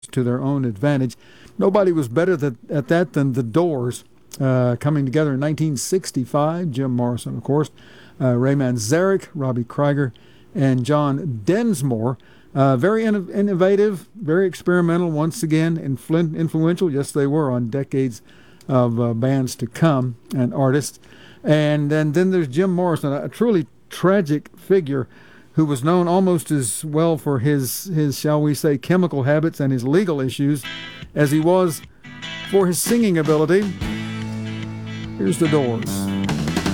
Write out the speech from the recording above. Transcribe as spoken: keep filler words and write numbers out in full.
to their own advantage. Nobody was better that, at that than the Doors, uh, coming together in nineteen sixty-five. Jim Morrison, of course, uh, Ray Manzarek, Robbie Krieger, and John Densmore. Uh, very in- innovative, very experimental, once again, influ- influential. Yes, they were on decades of uh, bands to come and artists. And, and then there's Jim Morrison, a, a truly tragic figure who was known almost as well for his, his, shall we say, chemical habits and his legal issues as he was for his singing ability. Here's the Doors.